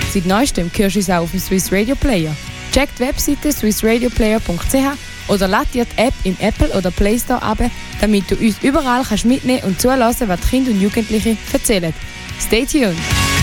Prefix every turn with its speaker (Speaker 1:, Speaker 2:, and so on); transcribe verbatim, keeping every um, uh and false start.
Speaker 1: Seit neuestem hörst du uns auch auf dem Swiss Radio Player. Check die Webseite swiss radio player punkt c h oder lad dir die App im Apple oder Play Store ab, damit du uns überall kannst mitnehmen und zuhören, was die Kinder und Jugendlichen erzählen. Stay tuned!